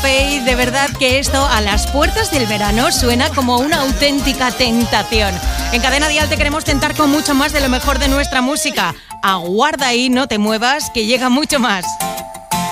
Faith, de verdad que esto a las puertas del verano suena como una auténtica tentación. En Cadena Dial te queremos tentar con mucho más de lo mejor de nuestra música. Aguarda ahí, no te muevas, que llega mucho más.